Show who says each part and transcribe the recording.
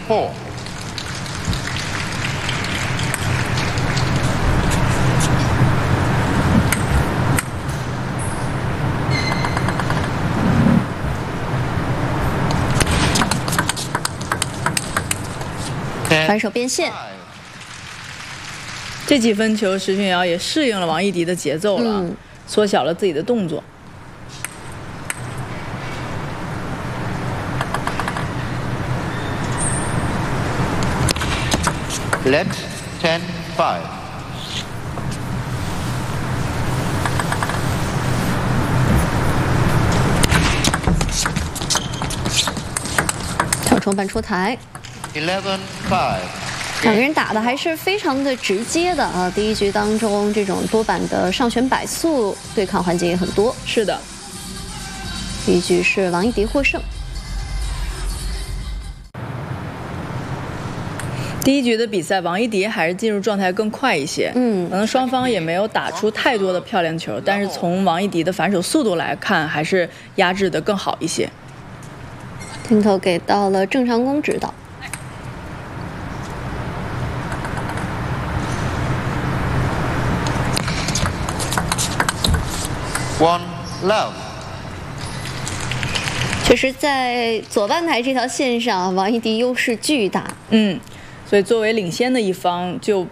Speaker 1: 4.
Speaker 2: 反手变现。
Speaker 3: 这几分球，石俊尧也适应了王艺迪的节奏了，缩小了自己的动作。
Speaker 1: Let 10-5.
Speaker 2: 跳冲半出台。
Speaker 1: 11-5.
Speaker 2: 两个人打的还是非常的直接的啊！第一局当中，这种多板的上旋摆速对抗环节也很多。
Speaker 3: 是的，
Speaker 2: 第一局是王艺迪获胜。
Speaker 3: 第一局的比赛，王艺迪还是进入状态更快一些。可能双方也没有打出太多的漂亮球，但是从王艺迪的反手速度来看，还是压制的更好一些。
Speaker 2: 镜头给到了郑长恭指导。
Speaker 1: 1 love。
Speaker 2: 确实，在左半台这条线上，王艺迪优势巨大。
Speaker 3: 所以作为领先的一方，就